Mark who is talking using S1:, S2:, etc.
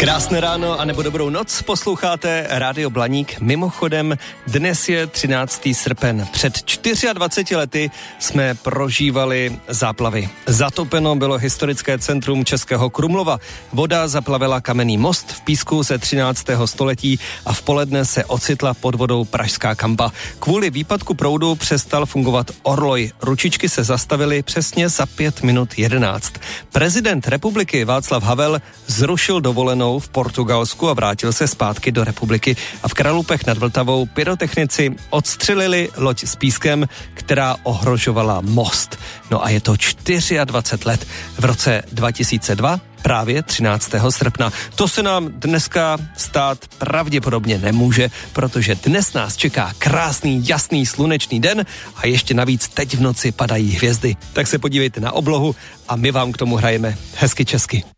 S1: Krásné ráno a nebo dobrou noc, posloucháte Rádio Blaník. Mimochodem, dnes je 13. srpen. Před 24 lety jsme prožívali záplavy. Zatopeno bylo historické centrum Českého Krumlova. Voda zaplavila kamenný most v písku ze 13. století a v poledne se ocitla pod vodou Pražská Kampa. Kvůli výpadku proudu přestal fungovat orloj. Ručičky se zastavily přesně za 5 minut 11. Prezident republiky Václav Havel zrušil dovolenou v Portugalsku a vrátil se zpátky do republiky. A v Kralupech nad Vltavou pyrotechnici odstřelili loď s pískem, která ohrožovala most. No a je to 24 let. V roce 2002 právě 13. srpna. To se nám dneska stát pravděpodobně nemůže, protože dnes nás čeká krásný, jasný, slunečný den a ještě navíc teď v noci padají hvězdy. Tak se podívejte na oblohu a my vám k tomu hrajeme hezky česky.